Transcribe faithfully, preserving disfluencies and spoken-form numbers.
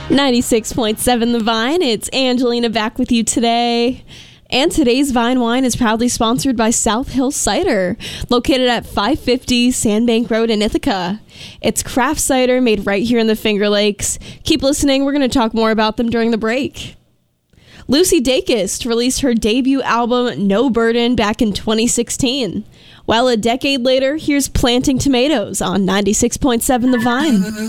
ninety-six point seven The Vine. It's Angelina back with you today. And today's Vine Wine is proudly sponsored by South Hill Cider, located at five fifty Sandbank Road in Ithaca. It's craft cider made right here in the Finger Lakes. Keep listening. We're going to talk more about them during the break. Lucy Dacus released her debut album, No Burden, back in twenty sixteen. Well, a decade later, here's Planting Tomatoes on ninety-six point seven The Vine.